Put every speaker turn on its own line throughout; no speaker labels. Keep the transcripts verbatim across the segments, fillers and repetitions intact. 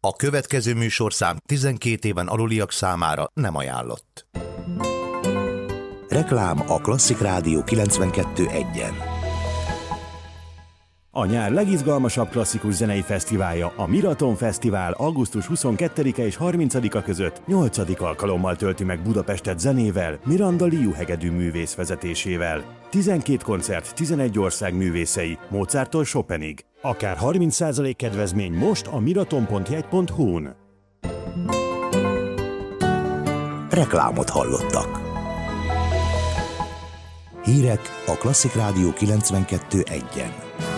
A következő műsorszám tizenkét éven aluliak számára nem ajánlott. Reklám a Klasszik Rádió kilencvenkettő egyen.
A nyár legizgalmasabb klasszikus zenei fesztiválja, a Miraton Fesztivál augusztus huszonkettedike és harmincadika között nyolcadik alkalommal tölti meg Budapestet zenével, Miranda Liu hegedű művész vezetésével. tizenkét koncert, tizenegy ország művészei, Mozarttól Chopinig. Akár harminc százalék kedvezmény most a miraton pont jegy pont hu-n.
Reklámot hallottak. Hírek a Klasszik Rádió kilencvenkettő egyen.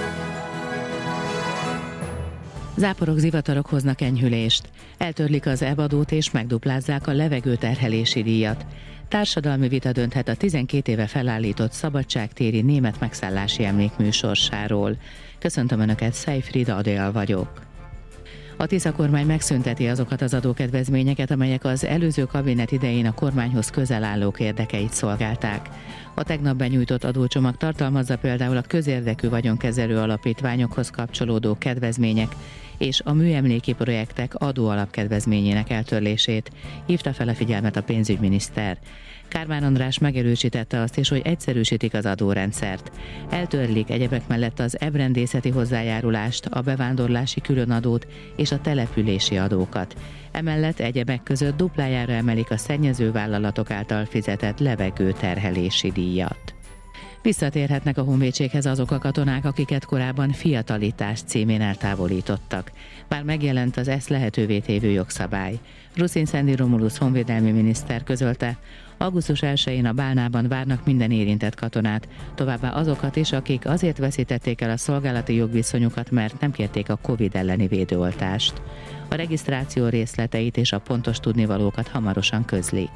Záporok, zivatarok hoznak enyhülést. Eltörlik az é vé adót és megduplázzák a levegőterhelési díjat. Társadalmi vita dönthet a tizenkét éve felállított szabadságtéri német megszállási emlékmű sorsáról. Köszöntöm Önöket, Szejfrida Adél vagyok. A Tisza kormány megszünteti azokat az adókedvezményeket, amelyek az előző kabinet idején a kormányhoz közel állók érdekeit szolgálták. A tegnap benyújtott adócsomag tartalmazza például a közérdekű vagyonkezelő alapítványokhoz kapcsolódó kedvezmények és a műemléki projektek adóalapkedvezményének eltörlését, hívta fel a figyelmet a pénzügyminiszter. Kármán András megerősítette azt is, hogy egyszerűsítik az adórendszert. Eltörlik egyebek mellett az ebrendészeti hozzájárulást, a bevándorlási különadót és a települési adókat. Emellett egyebek között duplájára emelik a szennyező vállalatok által fizetett levegőterhelési díjat. Visszatérhetnek a honvédséghez azok a katonák, akiket korábban fiatalitás címén eltávolítottak. Már megjelent az ezt lehetővé tévő jogszabály. Ruszin-Szendi Romulusz honvédelmi miniszter közölte, augusztus elsején a Bálnában várnak minden érintett katonát, továbbá azokat is, akik azért veszítették el a szolgálati jogviszonyukat, mert nem kérték a Covid elleni védőoltást. A regisztráció részleteit és a pontos tudnivalókat hamarosan közlik.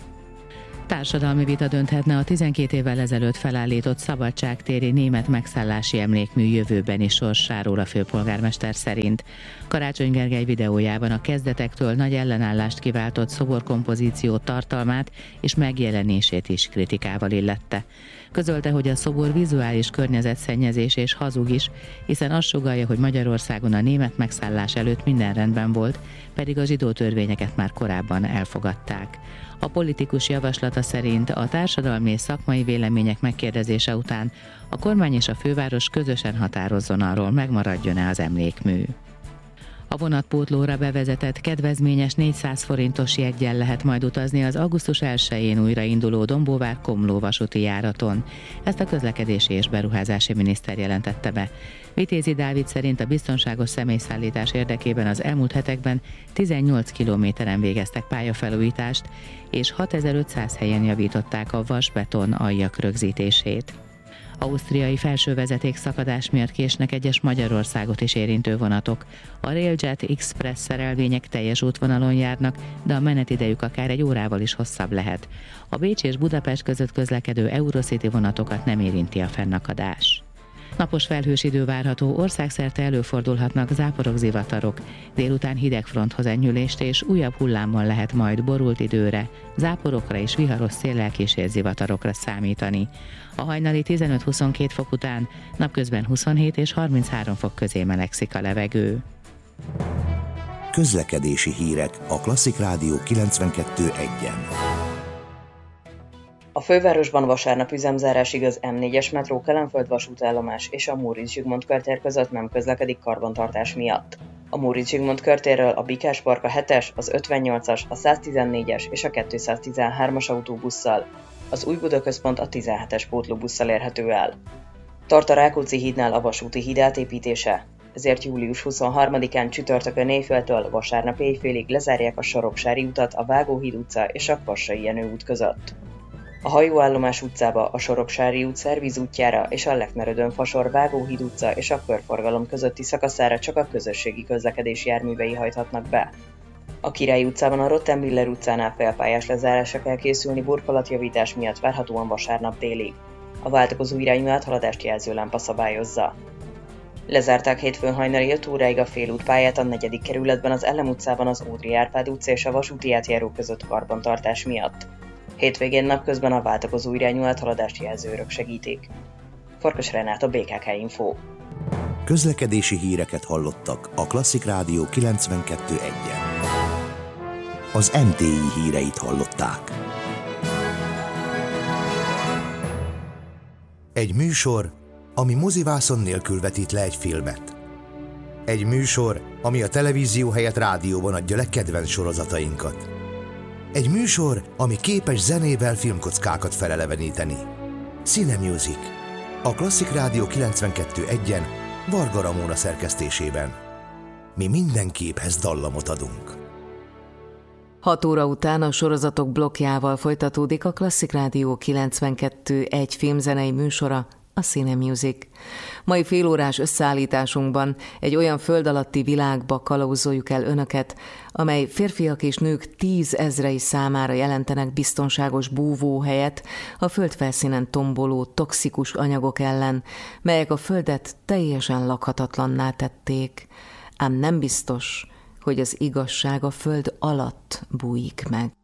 Társadalmi vita dönthetne a tizenkét évvel ezelőtt felállított szabadságtéri német megszállási emlékmű jövőbeni sorsáról a főpolgármester szerint. Karácsony Gergely videójában a kezdetektől nagy ellenállást kiváltott szoborkompozíció tartalmát és megjelenését is kritikával illette. Közölte, hogy a szobor vizuális környezetszennyezés és hazug is, hiszen azt sugallja, hogy Magyarországon a német megszállás előtt minden rendben volt, pedig a zsidó törvényeket már korábban elfogadták. A politikus javaslata szerint a társadalmi és szakmai vélemények megkérdezése után a kormány és a főváros közösen határozzon arról, megmaradjon-e az emlékmű. A vonatpótlóra bevezetett kedvezményes négyszáz forintos jeggyel lehet majd utazni az augusztus elsején újrainduló Dombóvár-Komló vasúti járaton. Ezt a közlekedési és beruházási miniszter jelentette be. Vitézi Dávid szerint a biztonságos személyszállítás érdekében az elmúlt hetekben tizennyolc kilométeren végeztek pályafelújítást, és hatezer-ötszáz helyen javították a vasbeton aljak rögzítését. Ausztriai felsővezeték szakadás miatt késnek egyes Magyarországot is érintő vonatok. A Railjet Express szerelvények teljes útvonalon járnak, de a menetidejük akár egy órával is hosszabb lehet. A Bécs és Budapest között közlekedő Eurocity vonatokat nem érinti a fennakadás. Napos felhős idő várható, országszerte előfordulhatnak záporok, zivatarok. Délután hidegfronthoz enyhülést és újabb hullámmal lehet majd borult időre, záporokra és viharos széllel kísért zivatarokra számítani. A hajnali tizenöt-huszonkét fok után napközben huszonhét és harminchárom fok közé melegszik a levegő.
Közlekedési hírek a Klasszik Rádió kilencvenkettő egyen.
A fővárosban vasárnap üzemzárásig az em négyes metró Kelenföld vasútállomás és a Móricz Zsigmond körtér között nem közlekedik karbantartás miatt. A Móricz Zsigmond körtérről a Bikás Park a hetes, az ötvennyolcas, a száztizennégyes és a kétszáztizenhármas autóbusszal, az Új Buda Központ a tizenhetes pótlóbusszal érhető el. Tart a Rákóczi hídnál a vasúti híd átépítése, ezért július huszonharmadikán csütörtökön éjféltől vasárnap éjfélig lezárják a Soroksári utat a Vágóhíd utca és a Kassai Jenő út között. A Hajóállomás utcába, a Soroksári út Szerviz útjára és a Lechnerödön-Fasor Vágóhíd utca és a körforgalom közötti szakaszára csak a közösségi közlekedés járművei hajthatnak be. A Királyi utcában a Rottenbiller utcánál félpályás lezárásra kell készülni burkolatjavítás miatt várhatóan vasárnap délig. A váltakozó irányú áthaladást jelző lámpa szabályozza. Lezárták hétfőn hajnali öt óráig a félútpályát a negyedik kerületben az Ellem utcában az Ódri Árpád utca és a vasúti átjáró között karbantartás miatt. Hétvégén napközben a váltakozó irányú áthaladást jelző örök segítik. Farkas Renát, a bé ká ká Info.
Közlekedési híreket hallottak a Klasszik Rádió kilencvenkettő egyen. Az em té i híreit hallották. Egy műsor, ami mozivászon nélkül vetít le egy filmet. Egy műsor, ami a televízió helyett rádióban adja le kedvenc sorozatainkat. Egy műsor, ami képes zenével filmkockákat feleleveníteni. Cine Music. A Klasszik Rádió kilencvenkettő egyen Varga Ramóna szerkesztésében. Mi minden képhez dallamot adunk.
Hat óra után a sorozatok blokkjával folytatódik a Klasszik Rádió kilencvenkettő egy filmzenei műsora, a Cine Music. Mai félórás összeállításunkban egy olyan föld alatti világba kalauzoljuk el önöket, amely férfiak és nők tízezrei számára jelentenek biztonságos búvóhelyet a földfelszínen tomboló toxikus anyagok ellen, melyek a földet teljesen lakhatatlanná tették. Ám nem biztos, hogy az igazság a föld alatt bújik meg.